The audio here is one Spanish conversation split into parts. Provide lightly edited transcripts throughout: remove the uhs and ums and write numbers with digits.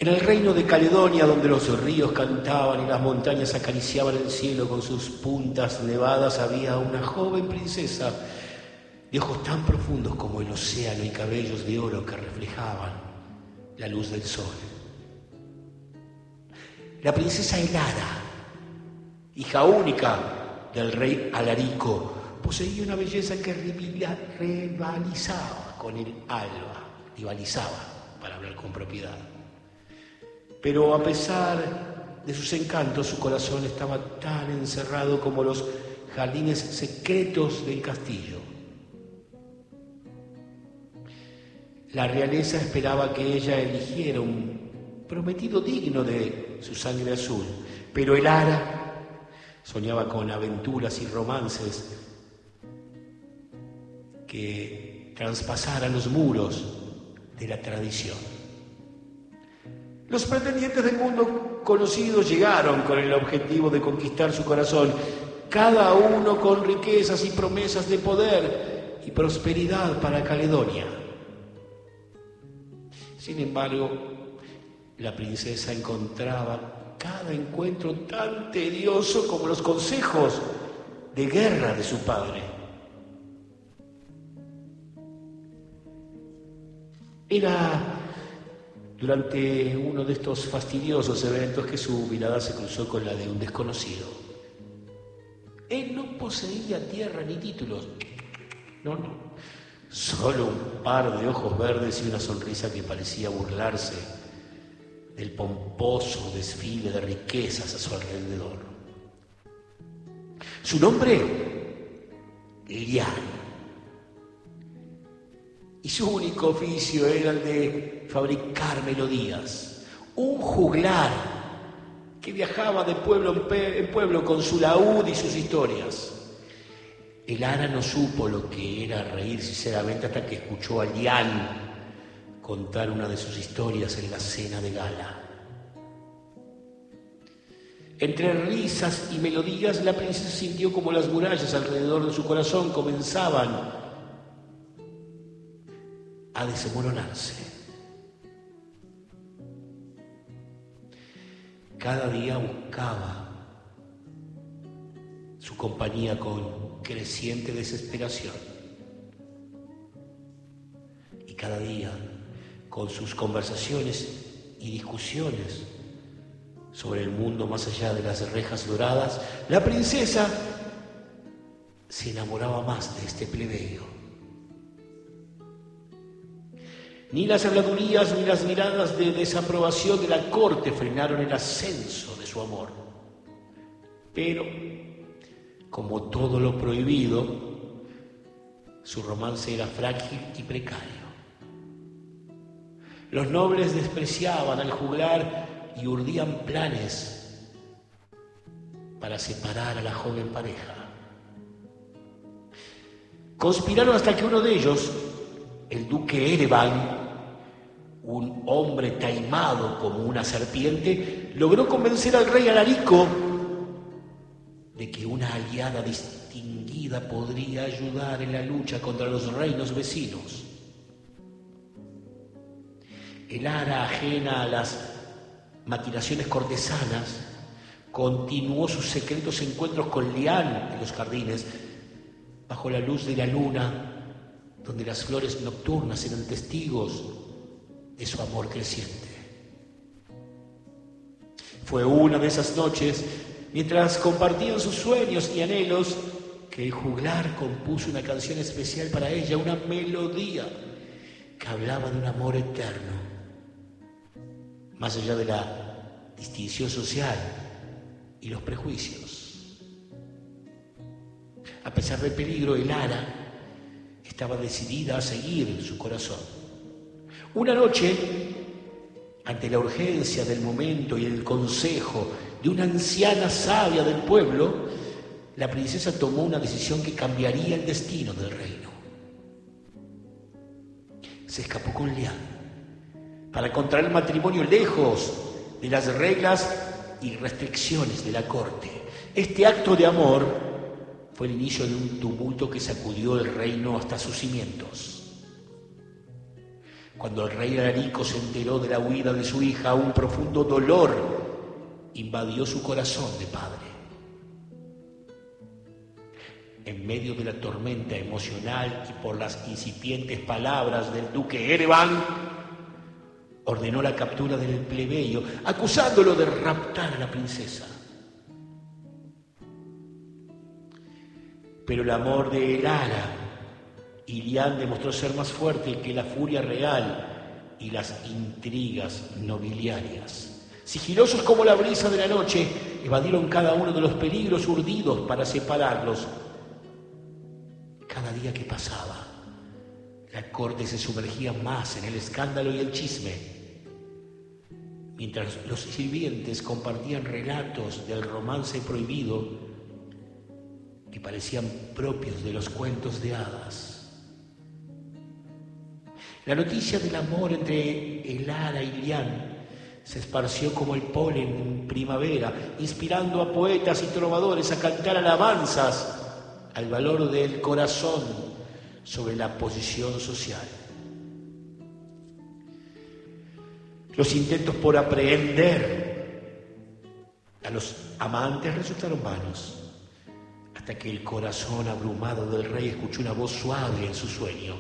En el reino de Caledonia, donde los ríos cantaban y las montañas acariciaban el cielo con sus puntas nevadas, había una joven princesa de ojos tan profundos como el océano y cabellos de oro que reflejaban la luz del sol. La princesa Elara, hija única del rey Alarico, poseía una belleza que rivalizaba con el alba, para hablar con propiedad. Pero a pesar de sus encantos, su corazón estaba tan encerrado como los jardines secretos del castillo. La realeza esperaba que ella eligiera un prometido digno de su sangre azul, pero Elara soñaba con aventuras y romances que traspasaran los muros de la tradición. Los pretendientes del mundo conocido llegaron con el objetivo de conquistar su corazón, cada uno con riquezas y promesas de poder y prosperidad para Caledonia. Sin embargo, la princesa encontraba cada encuentro tan tedioso como los consejos de guerra de su padre. Era durante uno de estos fastidiosos eventos que su mirada se cruzó con la de un desconocido. Él no poseía tierra ni títulos. No. Solo un par de ojos verdes y una sonrisa que parecía burlarse del pomposo desfile de riquezas a su alrededor. Su nombre, Lian. Y su único oficio era el de fabricar melodías. Un juglar que viajaba de pueblo en pueblo con su laúd y sus historias. Elara no supo lo que era reír sinceramente hasta que escuchó a Lian contar una de sus historias en la cena de gala. Entre risas y melodías, la princesa sintió como las murallas alrededor de su corazón comenzaban a desmoronarse. Cada día buscaba su compañía con creciente desesperación. Y cada día, con sus conversaciones y discusiones sobre el mundo más allá de las rejas doradas, la princesa se enamoraba más de este plebeyo. Ni las habladurías ni las miradas de desaprobación de la corte frenaron el ascenso de su amor. Pero, como todo lo prohibido, su romance era frágil y precario. Los nobles despreciaban al juglar y urdían planes para separar a la joven pareja. Conspiraron hasta que uno de ellos, el duque Erevan, un hombre taimado como una serpiente, logró convencer al rey Alarico de que una aliada distinguida podría ayudar en la lucha contra los reinos vecinos. Elara, ajena a las maquinaciones cortesanas, continuó sus secretos encuentros con Lian en los jardines, bajo la luz de la luna, donde las flores nocturnas eran testigos de su amor creciente. Fue una de esas noches, mientras compartían sus sueños y anhelos, que el juglar compuso una canción especial para ella, una melodía que hablaba de un amor eterno, más allá de la distinción social y los prejuicios. A pesar del peligro, Elara estaba decidida a seguir su corazón. Una noche, ante la urgencia del momento y el consejo de una anciana sabia del pueblo, la princesa tomó una decisión que cambiaría el destino del reino. Se escapó con Lian para contraer matrimonio lejos de las reglas y restricciones de la corte. Este acto de amor fue el inicio de un tumulto que sacudió el reino hasta sus cimientos. Cuando el rey Alarico se enteró de la huida de su hija, un profundo dolor invadió su corazón de padre. En medio de la tormenta emocional y por las incipientes palabras del duque Ereván, ordenó la captura del plebeyo, acusándolo de raptar a la princesa. Pero el amor de Elara, Ilián, demostró ser más fuerte que la furia real y las intrigas nobiliarias. Sigilosos como la brisa de la noche, evadieron cada uno de los peligros urdidos para separarlos. Cada día que pasaba, la corte se sumergía más en el escándalo y el chisme, mientras los sirvientes compartían relatos del romance prohibido que parecían propios de los cuentos de hadas. La noticia del amor entre Elara y Ilián se esparció como el polen en primavera, inspirando a poetas y trovadores a cantar alabanzas al valor del corazón sobre la posición social. Los intentos por aprehender a los amantes resultaron vanos, hasta que el corazón abrumado del rey escuchó una voz suave en su sueño,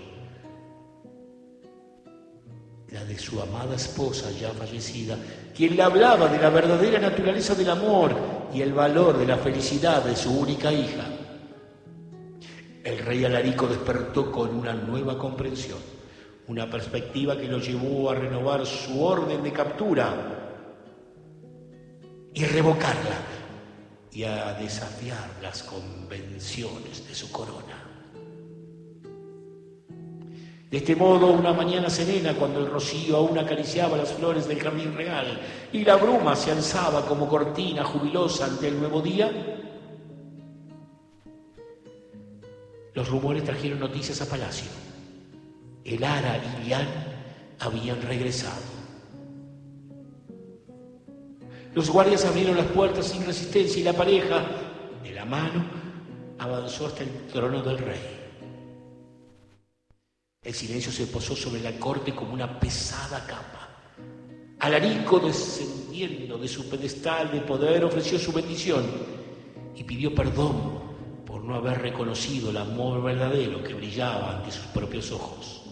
la de su amada esposa ya fallecida, quien le hablaba de la verdadera naturaleza del amor y el valor de la felicidad de su única hija. El rey Alarico despertó con una nueva comprensión, una perspectiva que lo llevó a renovar su orden de captura y revocarla, y a desafiar las convenciones de su corona. De este modo, una mañana serena, cuando el rocío aún acariciaba las flores del jardín real y la bruma se alzaba como cortina jubilosa ante el nuevo día, los rumores trajeron noticias a palacio. Elara y Ilián habían regresado. Los guardias abrieron las puertas sin resistencia y la pareja, de la mano, avanzó hasta el trono del rey. El silencio se posó sobre la corte como una pesada capa. Alarico, descendiendo de su pedestal de poder, ofreció su bendición y pidió perdón por no haber reconocido el amor verdadero que brillaba ante sus propios ojos.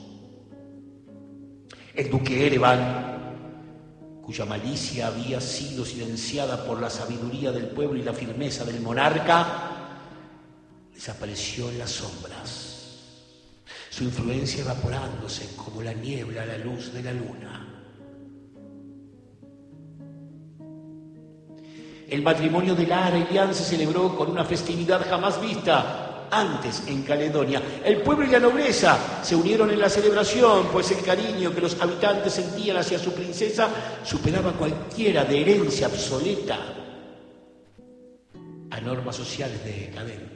El duque Ereván, cuya malicia había sido silenciada por la sabiduría del pueblo y la firmeza del monarca, desapareció en las sombras, su influencia evaporándose como la niebla a la luz de la luna. El matrimonio de Lara y Ilián se celebró con una festividad jamás vista antes en Caledonia. El pueblo y la nobleza se unieron en la celebración, pues el cariño que los habitantes sentían hacia su princesa superaba cualquiera de herencia obsoleta a normas sociales decadentes.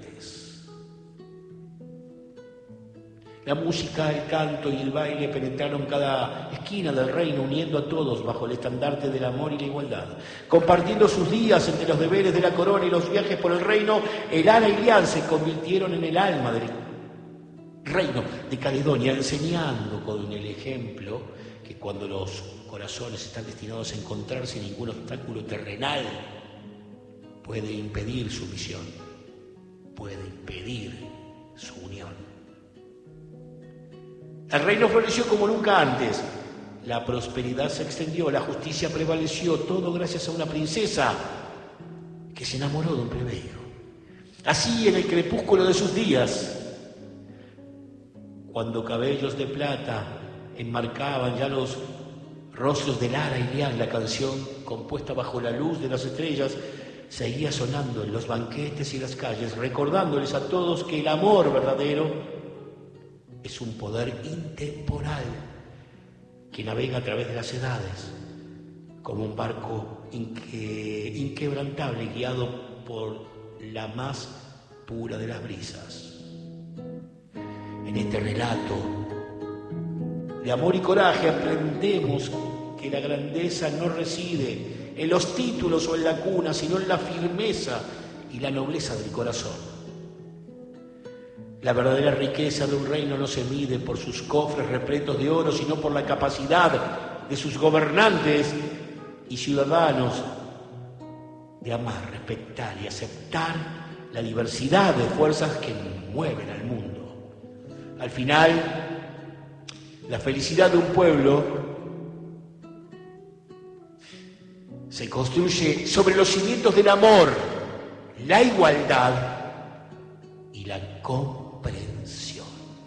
La música, el canto y el baile penetraron cada esquina del reino, uniendo a todos bajo el estandarte del amor y la igualdad. Compartiendo sus días entre los deberes de la corona y los viajes por el reino, Elara y Ilián se convirtieron en el alma del reino de Caledonia, enseñando con el ejemplo que cuando los corazones están destinados a encontrarse, ningún obstáculo terrenal puede impedir su misión, puede impedir su unión. El reino floreció como nunca antes. La prosperidad se extendió, la justicia prevaleció, todo gracias a una princesa que se enamoró de un plebeyo. Así, en el crepúsculo de sus días, cuando cabellos de plata enmarcaban ya los rostros de Lara y Ilián, la canción compuesta bajo la luz de las estrellas seguía sonando en los banquetes y las calles, recordándoles a todos que el amor verdadero es un poder intemporal que navega a través de las edades, como un barco inquebrantable guiado por la más pura de las brisas. En este relato de amor y coraje aprendemos que la grandeza no reside en los títulos o en la cuna, sino en la firmeza y la nobleza del corazón. La verdadera riqueza de un reino no se mide por sus cofres repletos de oro, sino por la capacidad de sus gobernantes y ciudadanos de amar, respetar y aceptar la diversidad de fuerzas que mueven al mundo. Al final, la felicidad de un pueblo se construye sobre los cimientos del amor, la igualdad y la comprensión.